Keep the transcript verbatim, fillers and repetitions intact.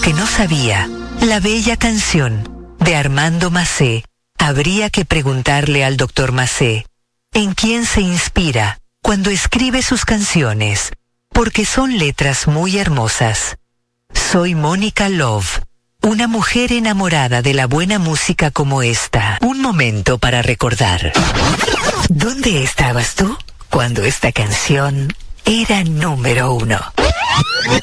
que no sabía. La bella canción de Armando Macé. Habría que preguntarle al doctor Macé en quién se inspira cuando escribe sus canciones, porque son letras muy hermosas. Soy Mónica Love, una mujer enamorada de la buena música como esta. Un momento para recordar. ¿Dónde estabas tú cuando esta canción era número uno?